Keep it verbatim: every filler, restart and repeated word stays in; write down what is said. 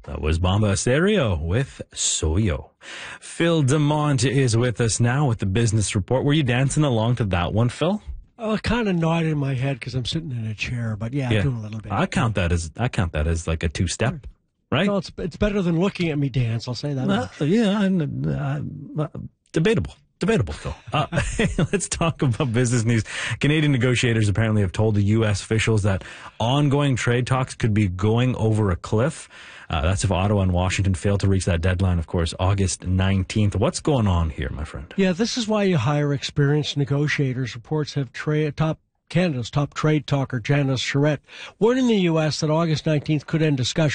That was Bomba Estéreo with Soyo. Phil DeMont is with us now with the business report. Were you dancing along to that one, Phil? Oh, I kind of nodded in my head because I'm sitting in a chair, but yeah, yeah, I'm doing a little bit. I count that as I count that as like a two step, right? Well, it's it's better than looking at me dance. I'll say that. Uh, yeah, uh, uh, debatable. Debatable, Phil. Uh, let's talk about business news. Canadian negotiators apparently have told the U S officials that ongoing trade talks could be going over a cliff. Uh, that's if Ottawa and Washington fail to reach that deadline, of course, August nineteenth. What's going on here, my friend? Yeah, this is why you hire experienced negotiators. Reports have tra- top Canada's top trade talker, Janice Charette, warning the U S that August nineteenth could end discussions.